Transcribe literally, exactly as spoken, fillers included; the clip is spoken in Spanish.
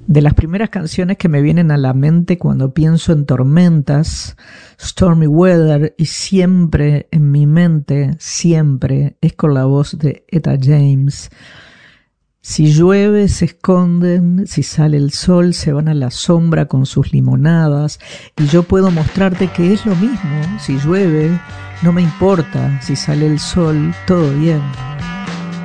De las primeras canciones que me vienen a la mente cuando pienso en tormentas, Stormy Weather, y siempre en mi mente, siempre, es con la voz de Etta James. Si llueve se esconden, si sale el sol se van a la sombra con sus limonadas, y yo puedo mostrarte que es lo mismo. Si llueve no me importa, si sale el sol todo bien.